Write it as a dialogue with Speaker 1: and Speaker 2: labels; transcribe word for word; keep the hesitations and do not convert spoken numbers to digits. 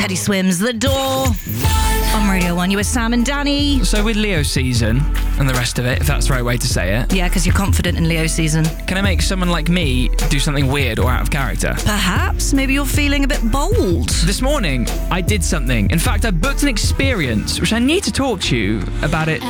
Speaker 1: Teddy Swims, The Door. On Radio one, you were Sam and Danny.
Speaker 2: So with Leo season and the rest of it, if that's the right way to say it.
Speaker 1: Yeah, because you're confident in Leo season.
Speaker 2: Can I make someone like me do something weird or out of character?
Speaker 1: Perhaps. Maybe you're feeling a bit bold.
Speaker 2: This morning, I did something. In fact, I booked an experience, which I need to talk to you about it